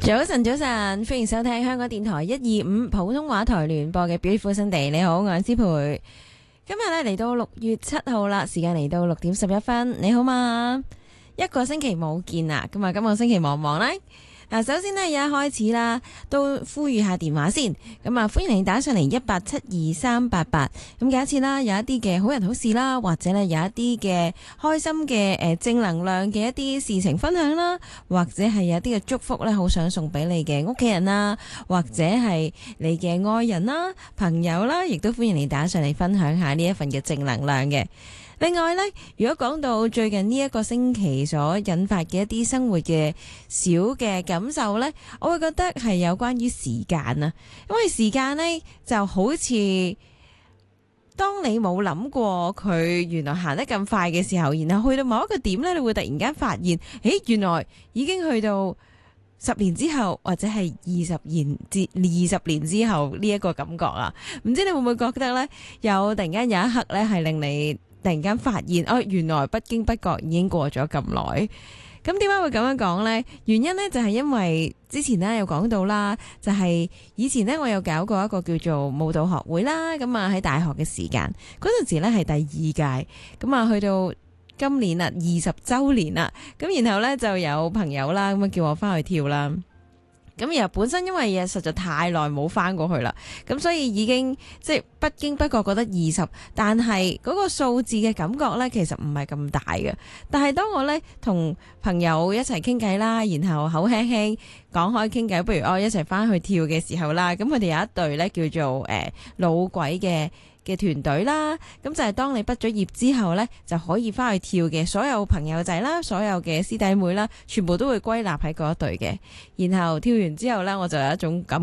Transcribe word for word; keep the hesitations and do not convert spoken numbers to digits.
早晨，早晨，歡迎收聽香港電台一二五普通話台聯播嘅 Beautiful Sunday。你好，我係思培。今日咧嚟到六月七號啦，時間嚟到六點十一分。你好嘛？一個星期冇見啦，咁啊，今個星期忙唔忙呢？嗱，首先呢，而家開始啦，都呼籲下電話先。咁啊，歡迎你打上嚟一八七二三八八。咁假設啦，有一啲嘅好人好事啦，或者咧有一啲嘅開心嘅誒正能量嘅一啲事情分享啦，或者係有一啲嘅祝福咧，好想送俾你嘅屋企人啦，或者係你嘅愛人啦、朋友啦，亦都歡迎你打上嚟分享下呢一份嘅正能量嘅。另外呢，如果講到最近呢一個星期所引發嘅一啲生活嘅小嘅感受呢，我會覺得係有關於時間啊，因為時間呢就好似當你冇諗過佢原來行得咁快嘅時候，然後去到某一個點呢，你會突然間發現，誒，原來已經去到十年之後，或者係二十年至二十年之後呢一個感覺啊，唔知你會唔會覺得呢？有突然間有一刻呢係令你突然間發現，哦，原來不經不覺已經過咗咁耐。咁點解會咁樣講呢？原因呢就係因為之前呢有講到啦，就係以前呢我有搞過一個叫做舞蹈學會啦。咁啊喺大學嘅時間嗰陣時呢係第二屆，咁啊去到今年啦二十週年啦。咁然後呢就有朋友啦，咁啊叫我翻去跳啦。咁而本身因為嘢實在太耐冇翻過去啦，咁所以已經即係不經不覺覺得二十，但係嗰個數字嘅感覺呢，其實唔係咁大嘅。但係當我呢同朋友一齊傾偈啦，然後口輕輕講開傾偈，不如我一齊翻去跳嘅時候啦，咁佢哋有一隊呢叫做誒、呃、老鬼嘅嘅團隊啦，咁就係當你畢咗業之後呢，就可以翻去跳嘅所有朋友仔啦，所有嘅師弟妹啦，全部都會歸納喺嗰一隊嘅。然後跳完之後呢，我就有一種感